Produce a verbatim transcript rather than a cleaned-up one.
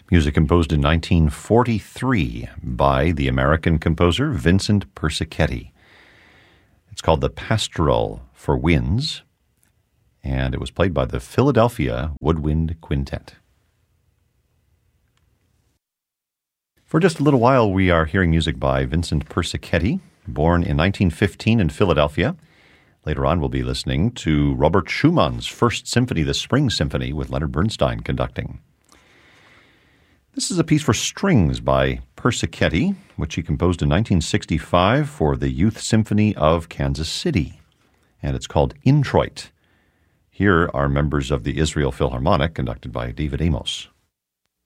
Music composed in nineteen forty-three by the American composer Vincent Persichetti. It's called the Pastoral for Winds, and it was played by the Philadelphia Woodwind Quintet. For just a little while, we are hearing music by Vincent Persichetti, born in nineteen fifteen in Philadelphia. Later on, we'll be listening to Robert Schumann's First Symphony, the Spring Symphony, with Leonard Bernstein conducting. This is a piece for strings by Persichetti, which he composed in nineteen sixty-five for the Youth Symphony of Kansas City, and it's called Introit. Here are members of the Israel Philharmonic, conducted by David Amos.